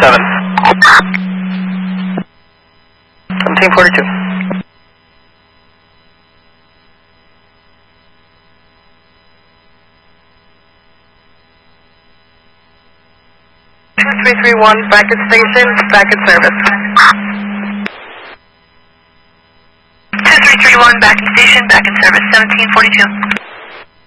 7. 1742. 2331, back at station, back at service. 2331, back in station, back in service, 1742.